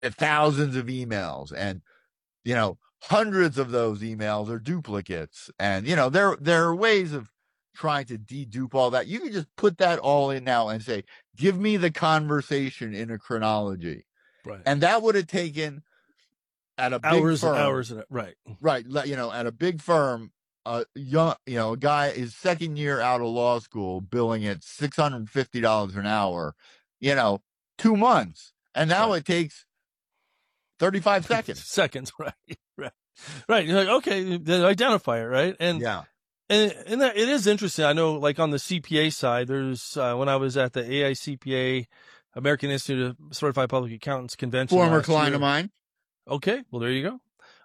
thousands of emails, and hundreds of those emails are duplicates, and there are ways of trying to dedupe all that. You can just put that all in now and say, give me the conversation in a chronology, Right. and that would have taken at a big Hours and firm, hours and right. right? At a big firm, a guy is second year out of law school, billing at $650 an hour, 2 months, and now Right. it takes 35 seconds. Seconds, right. Right. Right. You're like, okay, then identify it, right? Yeah. And that it is interesting. I know, like on the CPA side, there's when I was at the AICPA, American Institute of Certified Public Accountants convention, Former client of mine. Okay, well there you go.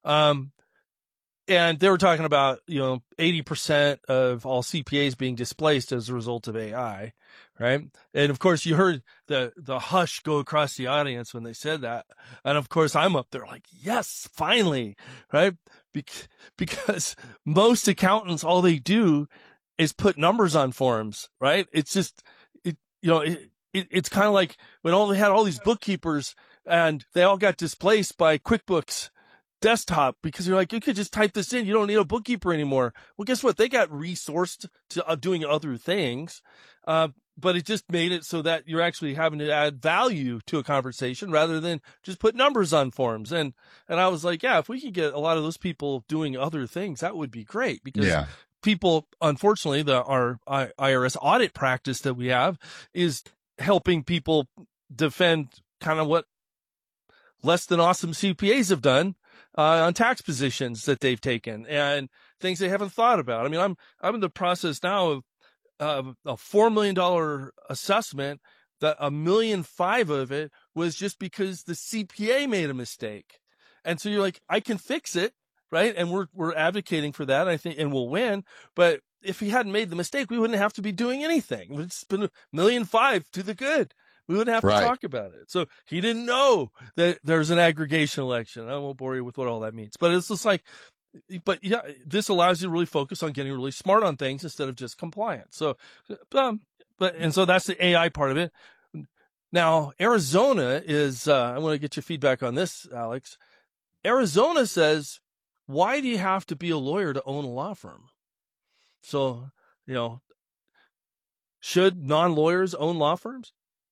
And they were talking about 80% of all CPAs being displaced as a result of AI, right? And of course, you heard the hush go across the audience when they said that, and of course, I'm up there like, yes, finally, right? Because most accountants, all they do is put numbers on forms, right? It's just it's kind of like when they had all these bookkeepers and they all got displaced by QuickBooks Desktop, because you're like, you could just type this in. You don't need a bookkeeper anymore. Well, guess what? They got resourced to doing other things. But it just made it so that you're actually having to add value to a conversation rather than just put numbers on forms. And I was like, yeah, if we could get a lot of those people doing other things, that would be great, because people, unfortunately, our IRS audit practice that we have is helping people defend kind of what less than awesome CPAs have done on tax positions that they've taken and things they haven't thought about. I mean, I'm in the process now of a $4 million assessment that $1.5 million of it was just because the CPA made a mistake. And so you're like, I can fix it, right? And we're advocating for that, I think, and we'll win. But if he hadn't made the mistake, we wouldn't have to be doing anything. It's been $1.5 million to the good. We wouldn't have to talk about it. So he didn't know that there's an aggregation election. I won't bore you with what all that means, but it's just like, but yeah, this allows you to really focus on getting really smart on things instead of just compliance. So, and so that's the AI part of it. Now, Arizona is, I want to get your feedback on this, Alex. Arizona says, why do you have to be a lawyer to own a law firm? So, should non-lawyers own law firms?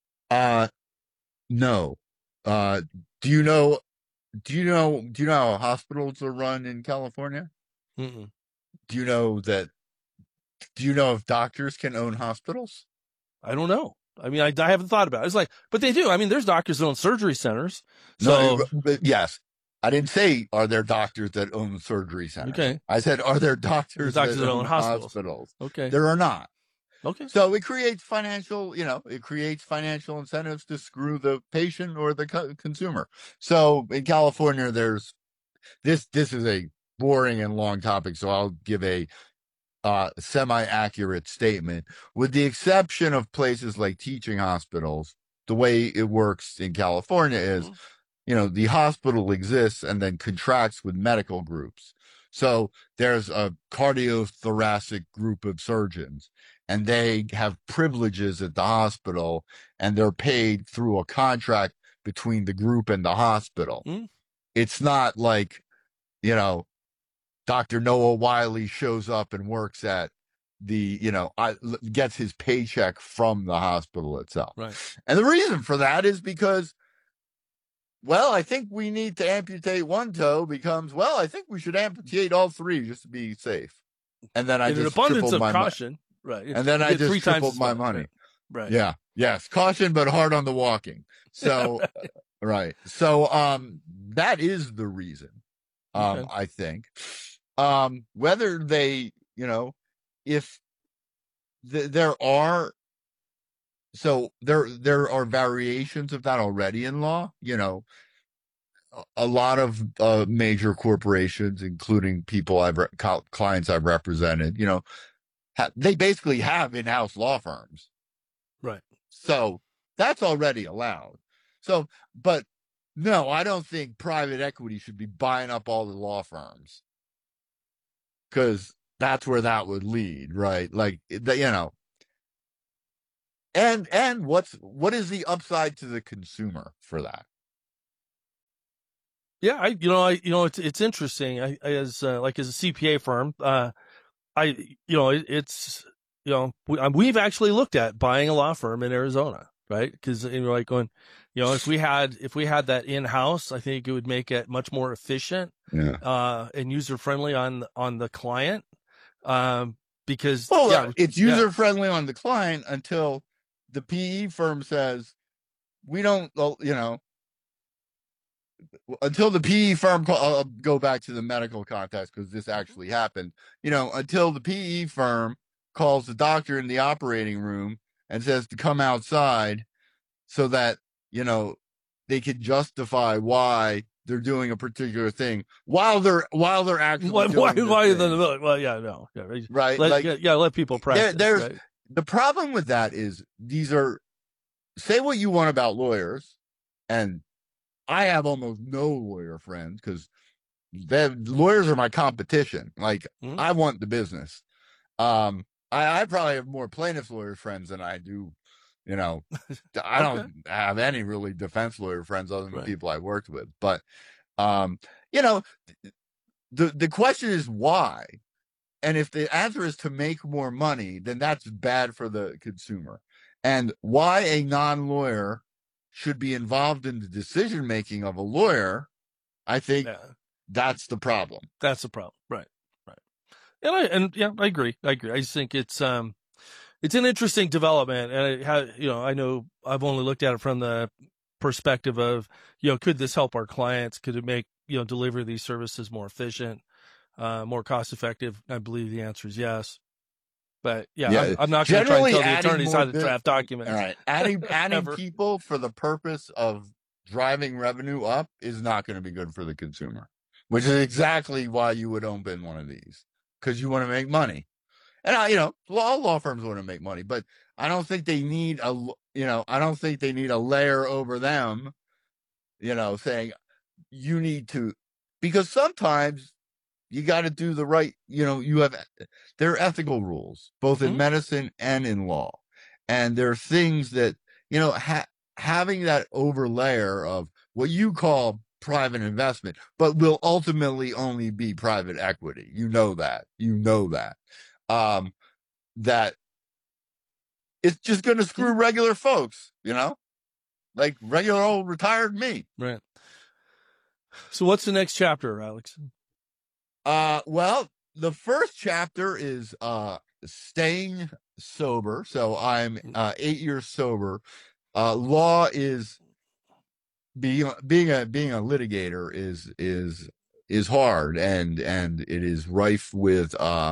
No. Do you know how hospitals are run in California? Mm-mm. Do you know if doctors can own hospitals? I don't know. I mean, I haven't thought about it. It's like, but they do. I mean, there's doctors that own surgery centers. So no, but yes. I didn't say, are there doctors that own surgery centers? Okay. I said, are there doctors that own hospitals? Okay. There are not. Okay. So it creates financial incentives to screw the patient or the consumer. So in California, there's this is a boring and long topic, so I'll give a semi-accurate statement. With the exception of places like teaching hospitals, the way it works in California is, the hospital exists and then contracts with medical groups. So there's a cardiothoracic group of surgeons, and they have privileges at the hospital, and they're paid through a contract between the group and the hospital. It's not like, Dr. Noah Wiley shows up and works at gets his paycheck from the hospital itself. Right. And the reason for that is because, well, I think we need to amputate one toe becomes, well, I think we should amputate all three just to be safe. And then I just tripled my caution. Right. And then I just tripled my money. Right. Yeah. Yes. Caution, but hard on the walking. So, right. So, that is the reason, okay. I think, whether they, if there are, so there are variations of that already in law, a lot of major corporations, including clients I've represented, they basically have in-house law firms. Right. So that's already allowed. So, but no, I don't think private equity should be buying up all the law firms, because that's where that would lead, right? Like, and what is the upside to the consumer for that? Yeah, it's interesting. As a CPA firm, we've actually looked at buying a law firm in Arizona, right? Because you're like going, if we had that in house, I think it would make it much more efficient, and user friendly on the client. Because it's user friendly on the client until the PE firm says we don't, until the PE firm I'll go back to the medical context because this actually happened. Until the PE firm calls the doctor in the operating room and says to come outside so that, they can justify why they're doing a particular thing while they're actually right. Let people practice. Right? The problem with that is say what you want about lawyers, and I have almost no lawyer friends because lawyers are my competition. Like, I want the business. I probably have more plaintiffs lawyer friends than I do. I don't have any really defense lawyer friends other than the people I worked with. But, the question is why? And if the answer is to make more money, then that's bad for the consumer. And why a non-lawyer should be involved in the decision-making of a lawyer, I think that's the problem. That's the problem. Right. I agree. I just think it's an interesting development. And I know I've only looked at it from the perspective of, could this help our clients? Could it make, deliver these services more efficient, more cost effective? I believe the answer is yes. But I'm not going to try and tell the attorneys how to draft documents. All right. Adding people for the purpose of driving revenue up is not going to be good for the consumer, which is exactly why you would open one of these, because you want to make money. And all law firms want to make money, but I don't think they need a layer over them, saying you need to, because sometimes you got to do the right, there are ethical rules, both in medicine and in law. And there are things that, having that over-layer of what you call private investment, but will ultimately only be private equity. That it's just going to screw regular folks, like regular old retired me. Right. So what's the next chapter, Alex? Well, the first chapter is staying sober. So I'm 8 years sober. Law is being a litigator is hard, and it is rife with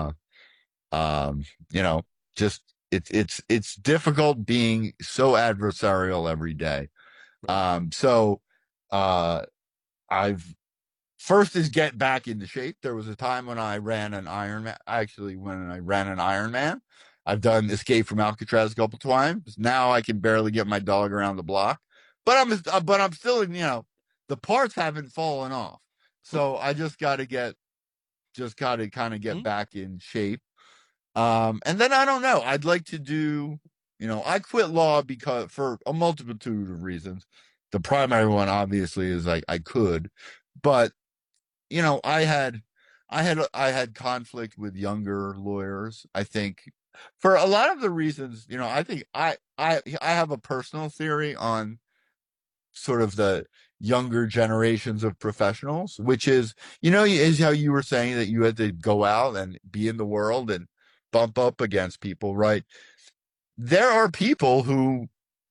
just it's difficult being so adversarial every day. I've first is get back into shape. There was a time when I ran an Ironman. Actually, when I ran an Ironman, I've done Escape from Alcatraz a couple times. Now I can barely get my dog around the block, but I'm still, the parts haven't fallen off. So I just got to kind of get back in shape. And then I don't know. I'd like to do, I quit law because for a multitude of reasons. The primary one obviously is I could, but I had conflict with younger lawyers. I think for a lot of the reasons, I think I have a personal theory on sort of the younger generations of professionals, which is, is how you were saying that you had to go out and be in the world and bump up against people, right? There are people who,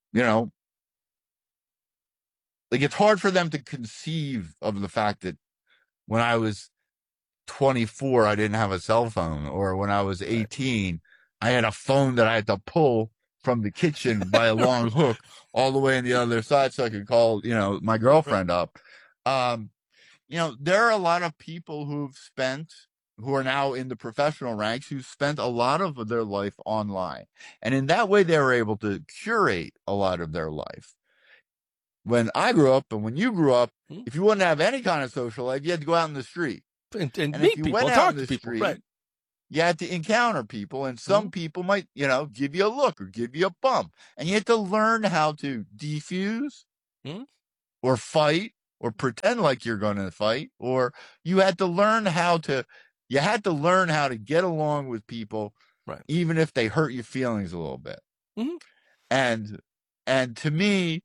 like, it's hard for them to conceive of the fact that when I was 24, I didn't have a cell phone, or when I was 18, I had a phone that I had to pull from the kitchen by a long hook all the way on the other side so I could call, my girlfriend up. There are a lot of people who are now in the professional ranks who spent a lot of their life online. And in that way, they were able to curate a lot of their life. When I grew up and when you grew up, if you wanted to have any kind of social life, you had to go out in the street. And meet people, talk to people, right? You had to encounter people, and some people might, give you a look or give you a bump. And you had to learn how to defuse or fight or pretend like you're going to fight, or you had to learn how to get along with people, right, even if they hurt your feelings a little bit. Mm-hmm. And to me,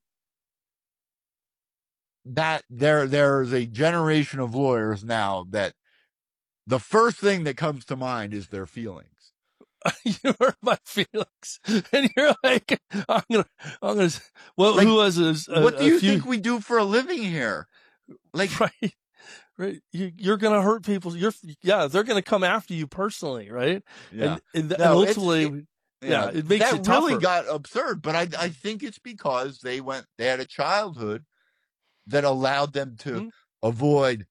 that there's a generation of lawyers now that the first thing that comes to mind is their feelings. You hurt my feelings, and you're like, I'm gonna. Well, like, who was what do you think we do for a living here? Like, right. You're gonna hurt people. They're gonna come after you personally, right? Yeah. And ultimately, it makes it tougher. Really got absurd. But I think it's because they had a childhood that allowed them to avoid,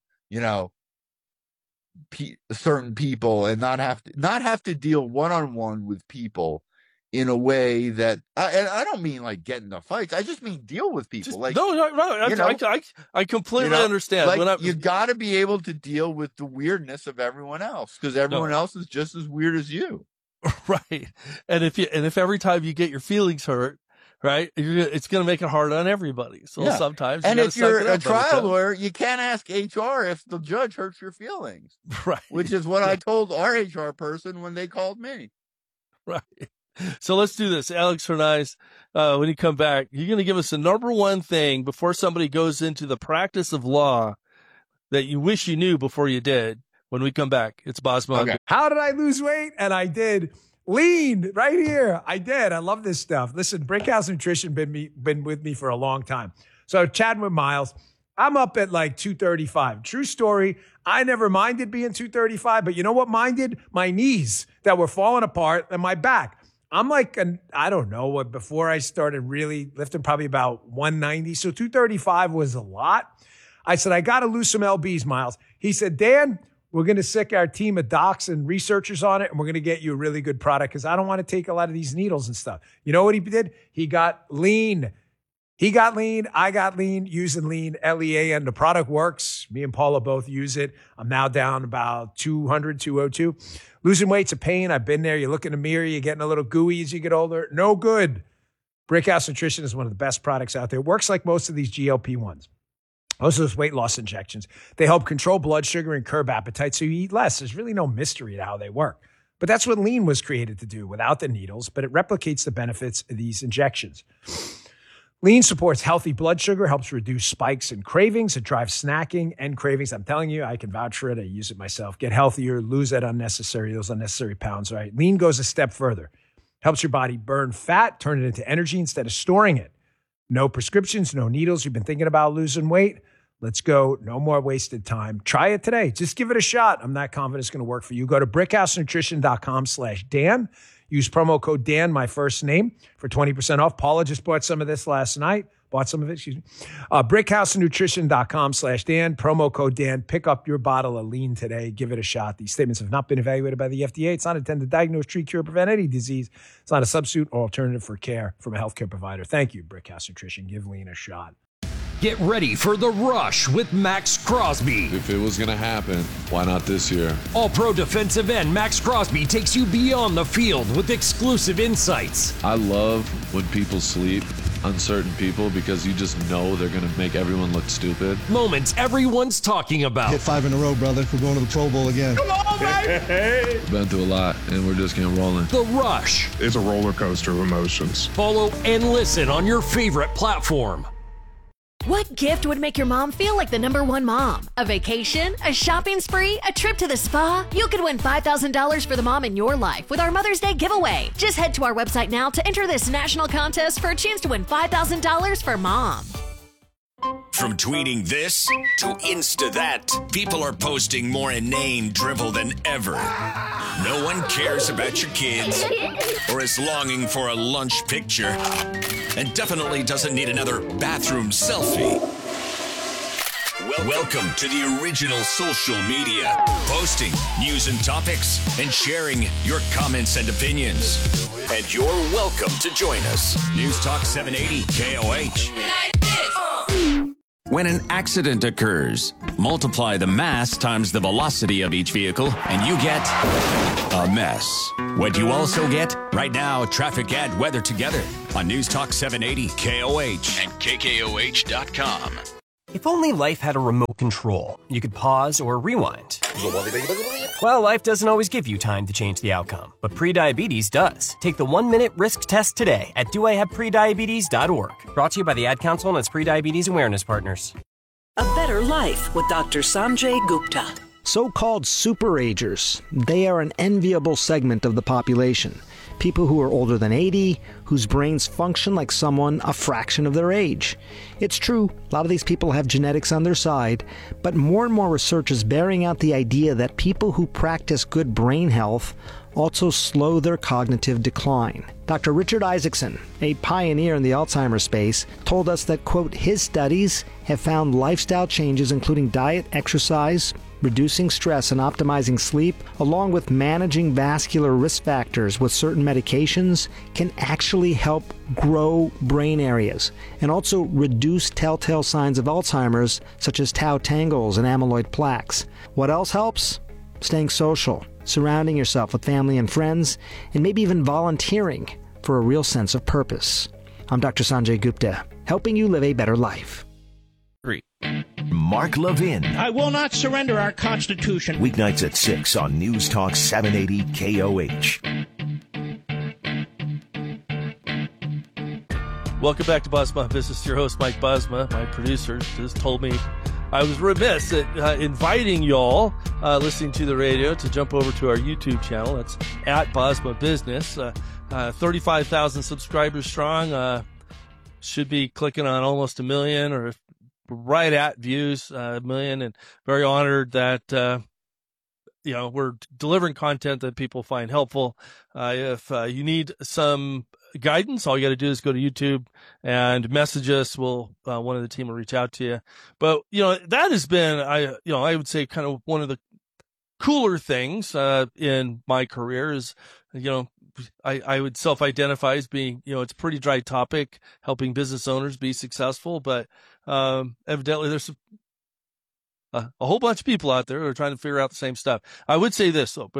certain people and not have to deal one-on-one with people in a way that I don't mean like get into fights. I just mean deal with people. I completely understand. Like, you got to be able to deal with the weirdness of everyone else, because everyone else is just as weird as you. Right. And if every time you get your feelings hurt, right, it's going to make it hard on everybody. So sometimes, if you're a trial lawyer, you can't ask HR if the judge hurts your feelings. Right. Which is what I told our HR person when they called me. Right. So let's do this. Alex Hernaiz, when you come back, you're going to give us the number one thing before somebody goes into the practice of law that you wish you knew before you did. When we come back, it's Bosma. Okay. How did I lose weight? And I did. Lean right here. I did. I love this stuff. Listen, Brickhouse Nutrition been with me for a long time. So chatting with Miles, I'm up at like 235. True story. I never minded being 235, but you know what minded? My knees that were falling apart and my back. I'm like, I don't know what, before I started really lifting, probably about 190. So 235 was a lot. I said, I got to lose some LBs, Miles. He said, Dan, we're going to sick our team of docs and researchers on it, and we're going to get you a really good product because I don't want to take a lot of these needles and stuff. You know what he did? He got lean. I got lean, using lean, LEAN. The product works. Me and Paula both use it. I'm now down about 200, 202. Losing weight's a pain. I've been there. You look in the mirror, you're getting a little gooey as you get older. No good. Brickhouse Nutrition is one of the best products out there. It works like most of these GLP-1s. Most of those weight loss injections. They help control blood sugar and curb appetite, so you eat less. There's really no mystery to how they work. But that's what lean was created to do, without the needles, but it replicates the benefits of these injections. Lean supports healthy blood sugar, helps reduce spikes and cravings. It drives snacking and cravings. I'm telling you, I can vouch for it. I use it myself. Get healthier, lose those unnecessary pounds, right? Lean goes a step further. Helps your body burn fat, turn it into energy instead of storing it. No prescriptions, no needles. You've been thinking about losing weight? Let's go. No more wasted time. Try it today. Just give it a shot. I'm not confident it's going to work for you. Go to brickhousenutrition.com/Dan. Use promo code Dan, my first name, for 20% off. Paula just bought some of this last night. Brickhousenutrition.com/Dan. Promo code Dan. Pick up your bottle of lean today. Give it a shot. These statements have not been evaluated by the FDA. It's not intended to diagnose, treat, cure, prevent any disease. It's not a substitute or alternative for care from a healthcare provider. Thank you, Brickhouse Nutrition. Give lean a shot. Get ready for The Rush with Max Crosby. If it was going to happen, why not this year? All-Pro defensive end Max Crosby takes you beyond the field with exclusive insights. I love when people sleep on certain people because you just know they're going to make everyone look stupid. Moments everyone's talking about. Hit 5 in a row, brother. We're going to the Pro Bowl again. Come on, baby! Hey. Been through a lot, and we're just getting rolling. The Rush. It's a roller coaster of emotions. Follow and listen on your favorite platform. What gift would make your mom feel like the #1 mom? A vacation? A shopping spree? A trip to the spa? You could win $5,000 for the mom in your life with our Mother's Day giveaway. Just head to our website now to enter this national contest for a chance to win $5,000 for mom. From tweeting this to Insta that, people are posting more inane drivel than ever. No one cares about your kids or is longing for a lunch picture and definitely doesn't need another bathroom selfie. Welcome to the original social media, posting news and topics and sharing your comments and opinions. And you're welcome to join us. News Talk 780 KOH. When an accident occurs, multiply the mass times the velocity of each vehicle, and you get a mess. What do you also get? Right now, traffic and weather together on News Talk 780 KOH and KKOH.com. If only life had a remote control, you could pause or rewind. Well, life doesn't always give you time to change the outcome, but prediabetes does. Take the 1-minute risk test today at doihaveprediabetes.org. Brought to you by the Ad Council and its Prediabetes Awareness Partners. A Better Life with Dr. Sanjay Gupta. So-called superagers, they are an enviable segment of the population. People who are older than 80, whose brains function like someone a fraction of their age. It's true, a lot of these people have genetics on their side, but more and more research is bearing out the idea that people who practice good brain health also slow their cognitive decline. Dr. Richard Isaacson, a pioneer in the Alzheimer's space, told us that, quote, his studies have found lifestyle changes including diet, exercise, reducing stress and optimizing sleep, along with managing vascular risk factors with certain medications, can actually help grow brain areas and also reduce telltale signs of Alzheimer's, such as tau tangles and amyloid plaques. What else helps? Staying social, surrounding yourself with family and friends, and maybe even volunteering for a real sense of purpose. I'm Dr. Sanjay Gupta, helping you live a better life. Mark Levin. I will not surrender our Constitution. Weeknights at 6 on News Talk 780 KOH. Welcome back to Buzzma. This is your host, Mike Buzzma. My producer just told me I was remiss at inviting y'all listening to the radio to jump over to our YouTube channel. That's at Buzzma Business. 35,000 subscribers strong. Should be clicking on almost 1 million or right at views, 1 million, and very honored that, we're delivering content that people find helpful. If you need some guidance, all you got to do is go to YouTube and message us. One of the team will reach out to you. But, that has been, I would say kind of one of the cooler things, in my career is, I would self-identify as being, it's a pretty dry topic, helping business owners be successful, but evidently there's a whole bunch of people out there who are trying to figure out the same stuff. I would say this, though,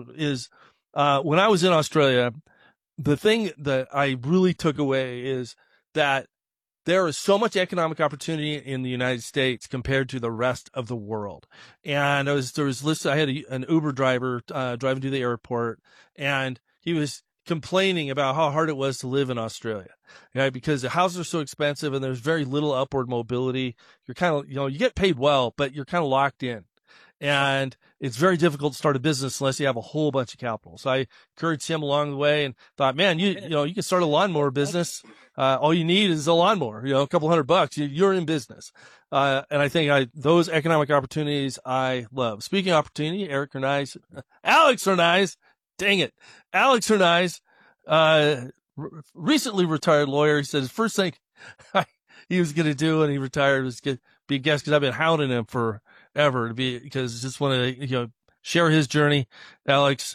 when I was in Australia, the thing that I really took away is that there is so much economic opportunity in the United States compared to the rest of the world. And I had an Uber driver driving to the airport, and he was complaining about how hard it was to live in Australia, right? Because the houses are so expensive and there's very little upward mobility. You're kind of, you get paid well, but you're kind of locked in. And it's very difficult to start a business unless you have a whole bunch of capital. So I encouraged him along the way and thought, man, you can start a lawnmower business. All you need is a lawnmower, a couple $100, you're in business. And I think those economic opportunities I love. Speaking of opportunity, Alex Hernais, dang it. Alex Hernais, recently retired lawyer. He said his first thing he was going to do when he retired was be a guest, because I've been hounding him forever because I just want to, share his journey. Alex,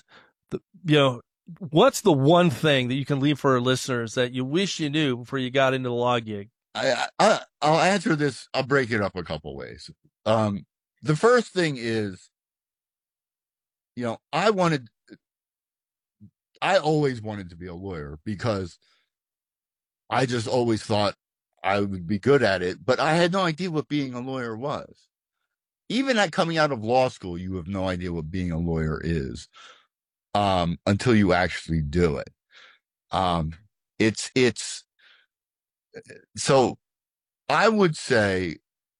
what's the one thing that you can leave for our listeners that you wish you knew before you got into the law gig? I'll answer this. I'll break it up a couple ways. The first thing is, I always wanted to be a lawyer because I just always thought I would be good at it, but I had no idea what being a lawyer was. Even at coming out of law school, you have no idea what being a lawyer is, until you actually do it. So I would say,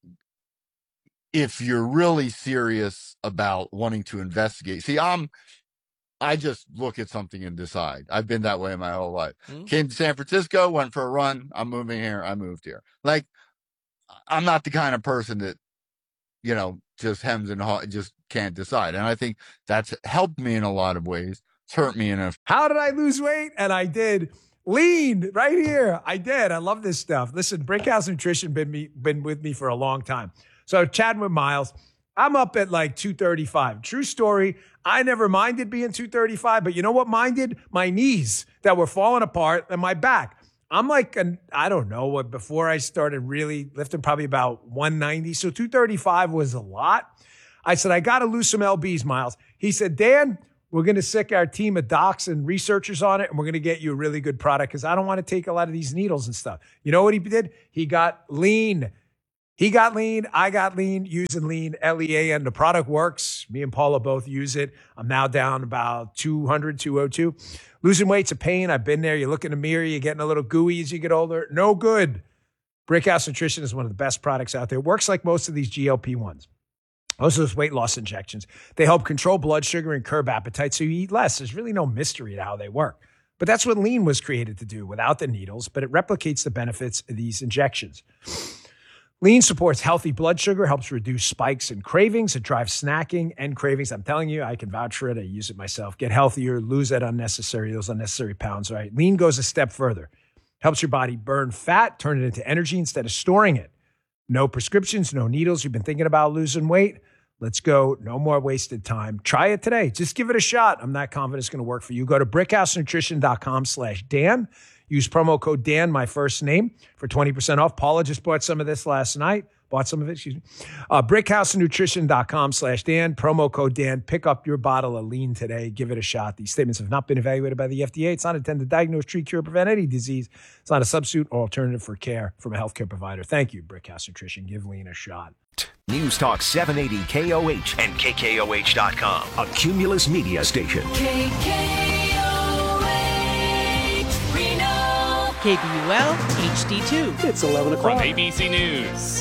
if you're really serious about wanting to investigate, I just look at something and decide. I've been that way my whole life. Came to San Francisco, went for a run. I'm moving here. I moved here. Like, I'm not the kind of person that, just hems and haws, just can't decide. And I think that's helped me in a lot of ways. It's hurt me in a. How did I lose weight? And I did. Lean right here. I did. I love this stuff. Listen, Brickhouse Nutrition been with me for a long time. So chatting with Miles, I'm up at like 235. True story. I never minded being 235, but you know what minded? My knees that were falling apart and my back. I'm like, I don't know what, before I started really lifting, probably about 190. So 235 was a lot. I said, I got to lose some lbs, Miles. He said, Dan, we're going to sick our team of docs and researchers on it, and we're going to get you a really good product because I don't want to take a lot of these needles and stuff. You know what he did? He got lean. He got lean. I got lean using lean, Lean. The product works. Me and Paula both use it. I'm now down about 200, 202. Losing weight's a pain. I've been there. You look in the mirror, you're getting a little gooey as you get older. No good. Brickhouse Nutrition is one of the best products out there. It works like most of these GLP-1s. Most of those weight loss injections. They help control blood sugar and curb appetite so you eat less. There's really no mystery to how they work. But that's what lean was created to do without the needles, but it replicates the benefits of these injections. Lean supports healthy blood sugar, helps reduce spikes and cravings. It drives snacking and cravings. I'm telling you, I can vouch for it. I use it myself. Get healthier, lose those unnecessary pounds, right? Lean goes a step further. Helps your body burn fat, turn it into energy instead of storing it. No prescriptions, no needles. You've been thinking about losing weight? Let's go. No more wasted time. Try it today. Just give it a shot. I'm not confident it's going to work for you. Go to brickhousenutrition.com/Dan. Use promo code Dan, my first name, for 20% off. Paula just bought some of this last night. brickhousenutrition.com/Dan. Promo code Dan. Pick up your bottle of lean today. Give it a shot. These statements have not been evaluated by the FDA. It's not intended to diagnose, treat, cure, prevent any disease. It's not a substitute or alternative for care from a healthcare provider. Thank you, Brickhouse Nutrition. Give lean a shot. News Talk 780 KOH and KKOH.com. A Cumulus media station. KBUL HD2. It's 11 o'clock. From ABC News.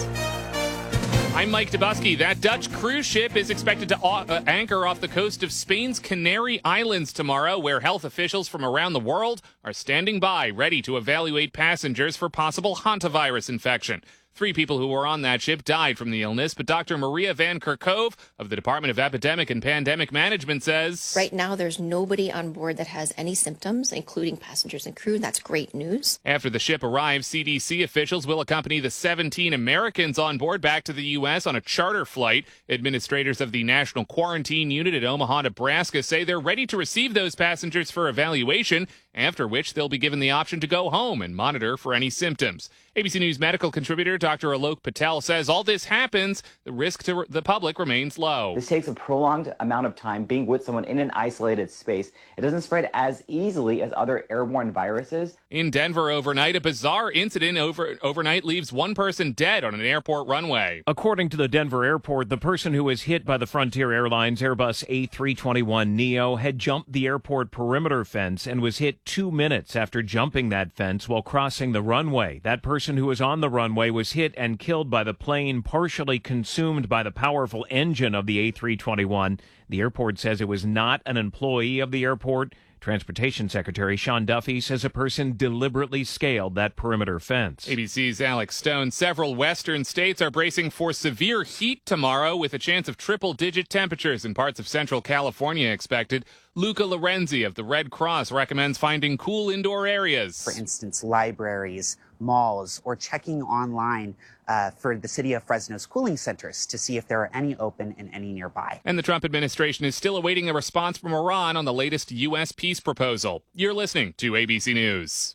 I'm Mike Dubusky. That Dutch cruise ship is expected to anchor off the coast of Spain's Canary Islands tomorrow, where health officials from around the world are standing by, ready to evaluate passengers for possible hantavirus infection. 3 people who were on that ship died from the illness, but Dr. Maria Van Kerkhove of the Department of Epidemic and Pandemic Management says, right now there's nobody on board that has any symptoms, including passengers and crew. That's great news. After the ship arrives, CDC officials will accompany the 17 Americans on board back to the U.S. on a charter flight. Administrators of the National Quarantine Unit at Omaha, Nebraska say they're ready to receive those passengers for evaluation, after which they'll be given the option to go home and monitor for any symptoms. ABC News medical contributor Dr. Alok Patel says all this happens, the risk to the public remains low. This takes a prolonged amount of time being with someone in an isolated space. It doesn't spread as easily as other airborne viruses. In Denver overnight, a bizarre incident overnight leaves one person dead on an airport runway. According to the Denver airport, the person who was hit by the Frontier Airlines Airbus A321neo had jumped the airport perimeter fence and was hit 2 minutes after jumping that fence while crossing the runway. That person who was on the runway was hit and killed by the plane, partially consumed by the powerful engine of the A321. The airport says it was not an employee of the airport. Transportation Secretary Sean Duffy says a person deliberately scaled that perimeter fence. ABC's Alex Stone. Several western states are bracing for severe heat tomorrow, with a chance of triple-digit temperatures in parts of central California expected. Luca Lorenzi of the Red Cross recommends finding cool indoor areas. For instance, libraries, malls, or checking online for the city of Fresno's cooling centers to see if there are any open and any nearby. And the Trump administration is still awaiting a response from Iran on the latest U.S. peace proposal. You're listening to ABC News.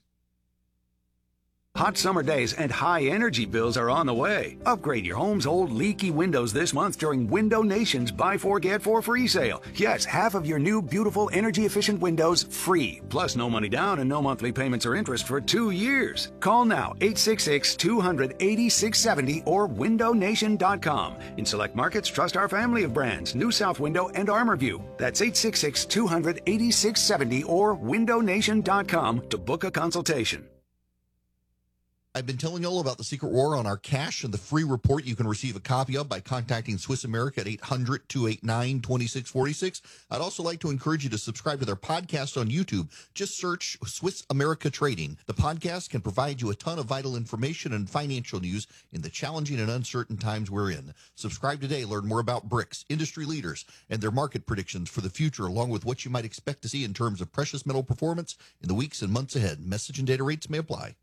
Hot summer days and high energy bills are on the way. Upgrade your home's old leaky windows this month during Window Nation's Buy 4 Get 4 free sale. Yes, half of your new beautiful energy efficient windows free. Plus no money down and no monthly payments or interest for 2 years. Call now 866-200-8670 or windownation.com. In select markets, trust our family of brands, New South Window and ArmorView. That's 866-200-8670 or windownation.com to book a consultation. I've been telling you all about the secret war on our cash and the free report you can receive a copy of by contacting Swiss America at 800-289-2646. I'd also like to encourage you to subscribe to their podcast on YouTube. Just search Swiss America Trading. The podcast can provide you a ton of vital information and financial news in the challenging and uncertain times we're in. Subscribe today. Learn more about BRICS, industry leaders, and their market predictions for the future, along with what you might expect to see in terms of precious metal performance in the weeks and months ahead. Message and data rates may apply.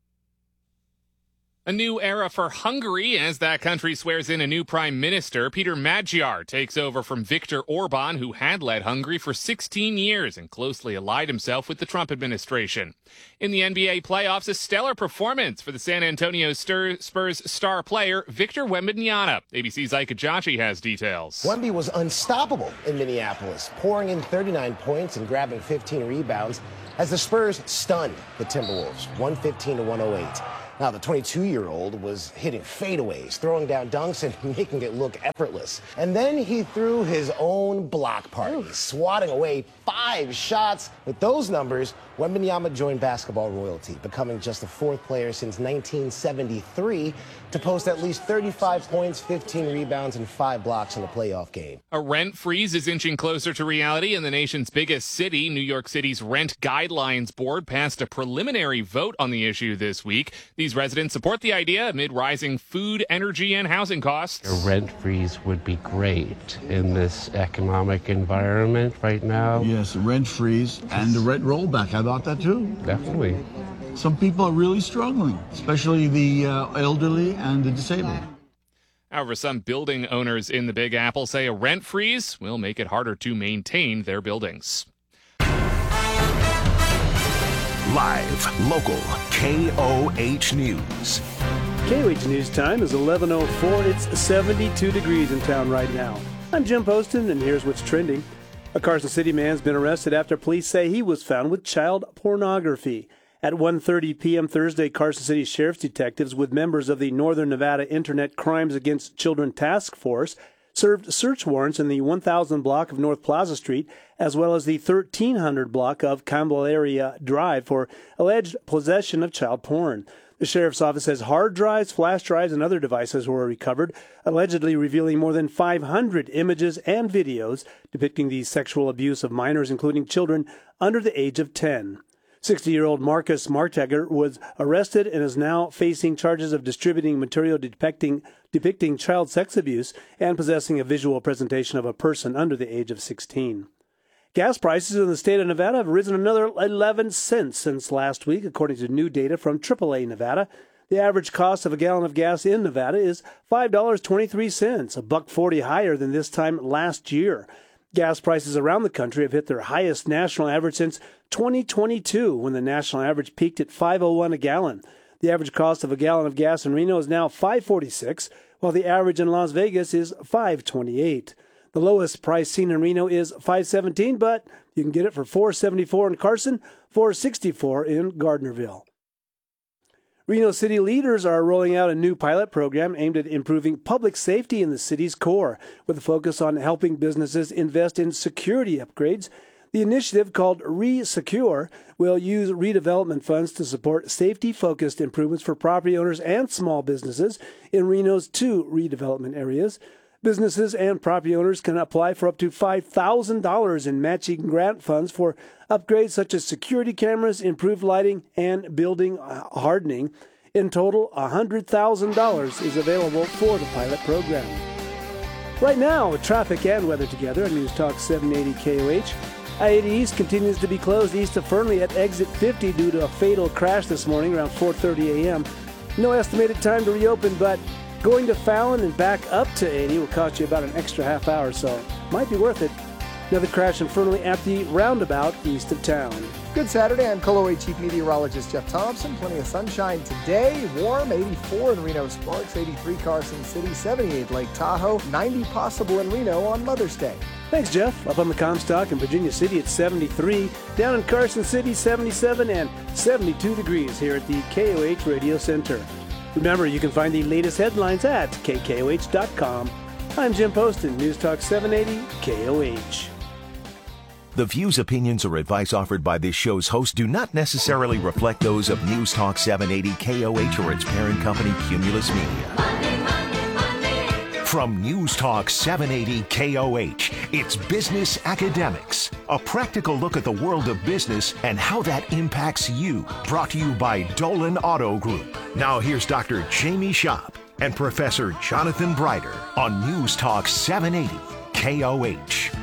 A new era for Hungary as that country swears in a new prime minister. Peter Magyar takes over from Viktor Orban, who had led Hungary for 16 years and closely allied himself with the Trump administration. In the NBA playoffs, a stellar performance for the San Antonio Spurs star player Victor Wembanyama. ABC's Ike Ajachi has details. Wemby was unstoppable in Minneapolis, pouring in 39 points and grabbing 15 rebounds as the Spurs stunned the Timberwolves, 115-108. Now, the 22-year-old was hitting fadeaways, throwing down dunks, and making it look effortless. And then he threw his own block party, swatting away 5 shots. With those numbers, Wembanyama joined basketball royalty, becoming just the 4th player since 1973 to post at least 35 points, 15 rebounds, and 5 blocks in a playoff game. A rent freeze is inching closer to reality in the nation's biggest city. New York City's Rent Guidelines Board passed a preliminary vote on the issue this week. These residents support the idea amid rising food, energy, and housing costs. A rent freeze would be great in this economic environment right now. Yes, a rent freeze and the rent rollback. How about that too? Definitely. Some people are really struggling, especially the elderly and the disabled. However, some building owners in the Big Apple say a rent freeze will make it harder to maintain their buildings. Live, local, KOH News. KOH News time is 11:04. It's 72 degrees in town right now. I'm Jim Poston, and here's what's trending. A Carson City man's been arrested after police say he was found with child pornography. At 1:30 p.m. Thursday, Carson City Sheriff's detectives with members of the Northern Nevada Internet Crimes Against Children Task Force served search warrants in the 1000 block of North Plaza Street, as well as the 1300 block of Candelaria Drive for alleged possession of child porn. The sheriff's office says hard drives, flash drives, and other devices were recovered, allegedly revealing more than 500 images and videos depicting the sexual abuse of minors, including children under the age of 10. 60-year-old Marcus Martegger was arrested and is now facing charges of distributing material depicting child sex abuse and possessing a visual presentation of a person under the age of 16. Gas prices in the state of Nevada have risen another 11 cents since last week, according to new data from AAA Nevada. The average cost of a gallon of gas in Nevada is $5.23, $1.40 higher than this time last year. Gas prices around the country have hit their highest national average since 2022, when the national average peaked at $5.01 a gallon. The average cost of a gallon of gas in Reno is now $5.46, while the average in Las Vegas is $5.28. The lowest price seen in Reno is $5.17, but you can get it for $4.74 in Carson, $4.64 in Gardnerville. Reno City leaders are rolling out a new pilot program aimed at improving public safety in the city's core, with a focus on helping businesses invest in security upgrades. The initiative, called ReSecure, will use redevelopment funds to support safety-focused improvements for property owners and small businesses in Reno's 2 redevelopment areas. Businesses and property owners can apply for up to $5,000 in matching grant funds for upgrades such as security cameras, improved lighting, and building hardening. In total, $100,000 is available for the pilot program. Right now, with traffic and weather together on News Talk 780 KOH, I-80 East continues to be closed east of Fernley at exit 50 due to a fatal crash this morning around 4:30 a.m. No estimated time to reopen, but going to Fallon and back up to 80 will cost you about an extra half hour, so might be worth it. Another crash in Fernley at the roundabout east of town. Good Saturday. I'm KOH Chief Meteorologist Jeff Thompson. Plenty of sunshine today. Warm, 84 in Reno Sparks, 83 Carson City, 78 Lake Tahoe, 90 possible in Reno on Mother's Day. Thanks, Jeff. Up on the Comstock in Virginia City, it's 73. Down in Carson City, 77 and 72 degrees here at the KOH Radio Center. Remember, you can find the latest headlines at KKOH.com. I'm Jim Poston, News Talk 780 KOH. The views, opinions, or advice offered by this show's host do not necessarily reflect those of News Talk 780 KOH or its parent company, Cumulus Media. From News Talk 780 KOH, it's Business Academics, a practical look at the world of business and how that impacts you. Brought to you by Dolan Auto Group. Now here's Dr. Jamie Shop and Professor Jonathan Brighter on News Talk 780 KOH.